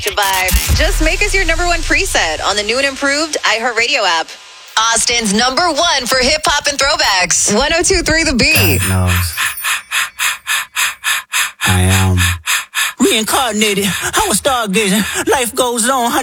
Goodbye. Just make us your number one preset on the new and improved iHeartRadio app. Austin's number one for hip hop and throwbacks. 102.3 The Beat. God knows. I am reincarnated. I was stargazing. Life goes on.